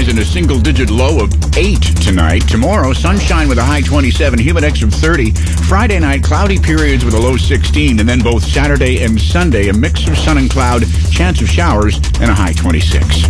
highs and a single-digit low of 8 tonight. Tomorrow, sunshine with a high 27, humid X of 30. Friday night, cloudy periods with a low 16. And then both Saturday and Sunday, a mix of sun and cloud, chance of showers, and a high 26.